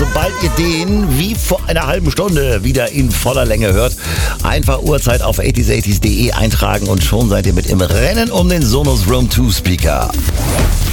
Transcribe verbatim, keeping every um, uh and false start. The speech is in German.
sobald ihr den, wie vor einer halben Stunde, wieder in voller Länge hört, einfach Uhrzeit auf achtzig achtzig punkt de eintragen und schon seid ihr mit im Rennen um den Sonos Roam zwei Speaker.